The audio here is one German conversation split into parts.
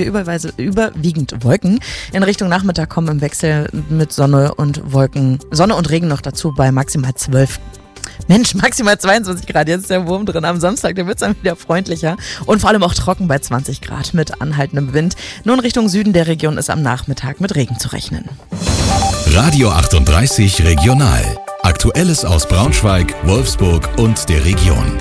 wir überwiegend Wolken. In Richtung Nachmittag kommen im Wechsel mit Sonne und Regen noch dazu bei maximal 22 Grad. Jetzt ist der Wurm drin. Am Samstag, der wird es dann wieder freundlicher und vor allem auch trocken bei 20 Grad mit anhaltendem Wind. Nun Richtung Süden der Region ist am Nachmittag mit Regen zu rechnen. Radio 38 Regional. Aktuelles aus Braunschweig, Wolfsburg und der Region.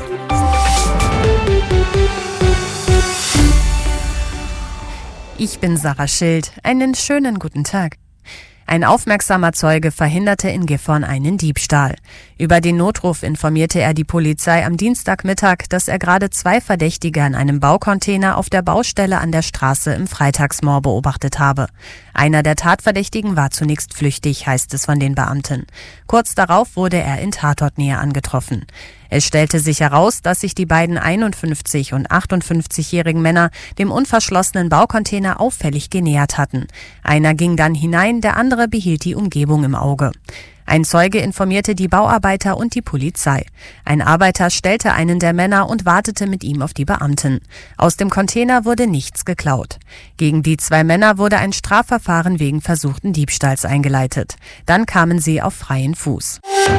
Ich bin Sarah Schild. Einen schönen guten Tag. Ein aufmerksamer Zeuge verhinderte in Gifhorn einen Diebstahl. Über den Notruf informierte er die Polizei am Dienstagmittag, dass er gerade 2 Verdächtige an einem Baucontainer auf der Baustelle an der Straße im Freitagsmoor beobachtet habe. Einer der Tatverdächtigen war zunächst flüchtig, heißt es von den Beamten. Kurz darauf wurde er in Tatortnähe angetroffen. Es stellte sich heraus, dass sich die beiden 51- und 58-jährigen Männer dem unverschlossenen Baucontainer auffällig genähert hatten. Einer ging dann hinein, der andere behielt die Umgebung im Auge. Ein Zeuge informierte die Bauarbeiter und die Polizei. Ein Arbeiter stellte einen der Männer und wartete mit ihm auf die Beamten. Aus dem Container wurde nichts geklaut. Gegen die 2 Männer wurde ein Strafverfahren wegen versuchten Diebstahls eingeleitet. Dann kamen sie auf freien Fuß.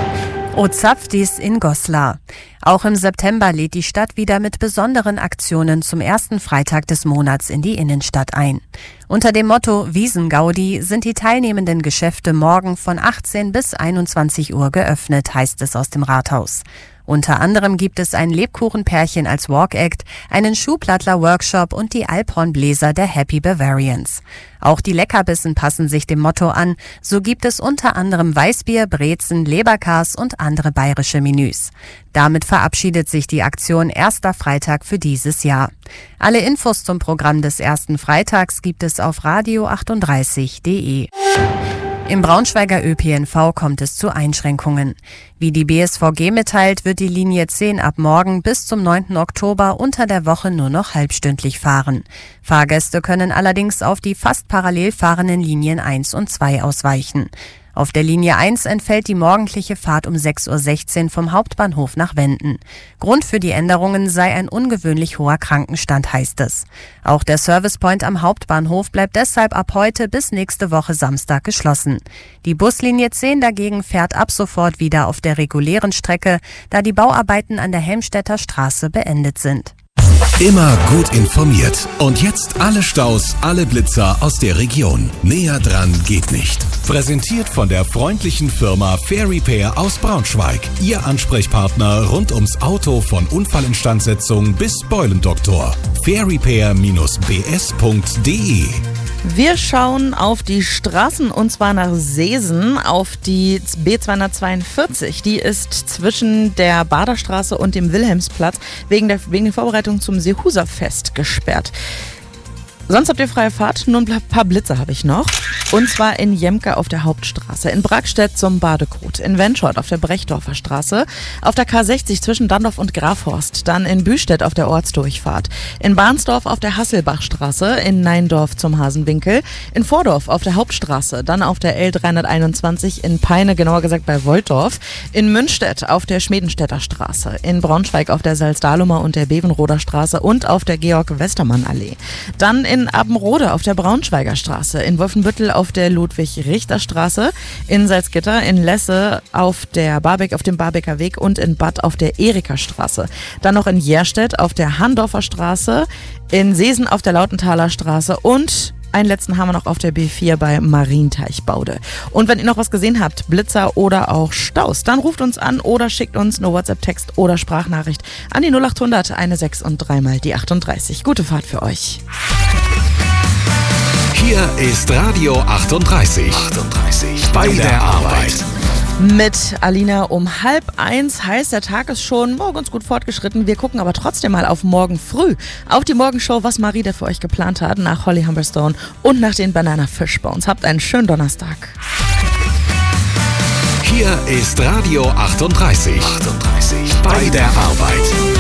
Ozapftis in Goslar. Auch im September lädt die Stadt wieder mit besonderen Aktionen zum ersten Freitag des Monats in die Innenstadt ein. Unter dem Motto Wiesengaudi sind die teilnehmenden Geschäfte morgen von 18 bis 21 Uhr geöffnet, heißt es aus dem Rathaus. Unter anderem gibt es ein Lebkuchenpärchen als Walk-Act, einen Schuhplattler-Workshop und die Alphornbläser der Happy Bavarians. Auch die Leckerbissen passen sich dem Motto an. So gibt es unter anderem Weißbier, Brezen, Leberkas und andere bayerische Menüs. Damit verabschiedet sich die Aktion Erster Freitag für dieses Jahr. Alle Infos zum Programm des ersten Freitags gibt es auf radio38.de. Im Braunschweiger ÖPNV kommt es zu Einschränkungen. Wie die BSVG mitteilt, wird die Linie 10 ab morgen bis zum 9. Oktober unter der Woche nur noch halbstündlich fahren. Fahrgäste können allerdings auf die fast parallel fahrenden Linien 1 und 2 ausweichen. Auf der Linie 1 entfällt die morgendliche Fahrt um 6.16 Uhr vom Hauptbahnhof nach Wenden. Grund für die Änderungen sei ein ungewöhnlich hoher Krankenstand, heißt es. Auch der Servicepoint am Hauptbahnhof bleibt deshalb ab heute bis nächste Woche Samstag geschlossen. Die Buslinie 10 dagegen fährt ab sofort wieder auf der regulären Strecke, da die Bauarbeiten an der Helmstedter Straße beendet sind. Immer gut informiert. Und jetzt alle Staus, alle Blitzer aus der Region. Näher dran geht nicht. Präsentiert von der freundlichen Firma Fair Repair aus Braunschweig. Ihr Ansprechpartner rund ums Auto von Unfallinstandsetzung bis Beulendoktor. fairrepair-bs.de. Wir schauen auf die Straßen und zwar nach Seesen, auf die B242. Die ist zwischen der Baderstraße und dem Wilhelmsplatz wegen der Vorbereitung zum Seehuser-Fest gesperrt. Sonst habt ihr freie Fahrt, nur ein paar Blitze habe ich noch. Und zwar in Jemke auf der Hauptstraße, in Brackstedt zum Badekrut, in Wenschort auf der Brechdorfer Straße, auf der K60 zwischen Dandorf und Grafhorst, dann in Büstedt auf der Ortsdurchfahrt, in Barnsdorf auf der Hasselbachstraße, in Neindorf zum Hasenwinkel, in Vordorf auf der Hauptstraße, dann auf der L321 in Peine, genauer gesagt bei Woltdorf, in Münstedt auf der Schmedenstädter Straße, in Braunschweig auf der Salzdahlumer und der Bevenroder Straße und auf der Georg-Westermann-Allee. Dann in Abbenrode auf der Braunschweiger Straße, in Wolfenbüttel auf der Ludwig-Richter-Straße, in Salzgitter, in Lesse auf dem Barbeker Weg und in Bad auf der Erika-Straße. Dann noch in Jerstedt auf der Handorfer Straße, in Seesen auf der Lautenthaler Straße und einen letzten haben wir noch auf der B4 bei Marienteichbaude. Und wenn ihr noch was gesehen habt, Blitzer oder auch Staus, dann ruft uns an oder schickt uns eine WhatsApp-Text oder Sprachnachricht an die 0800 16 und 3 mal die 38. Gute Fahrt für euch. Hier ist Radio 38. Bei der Arbeit. Mit Alina um 12:30 heißt, der Tag ist schon ganz gut fortgeschritten. Wir gucken aber trotzdem mal auf morgen früh, auf die Morgenshow, was Marie da für euch geplant hat, nach Holly Humberstone und nach den Banana Fish Bones. Habt einen schönen Donnerstag. Hier ist Radio 38. Bei der Arbeit.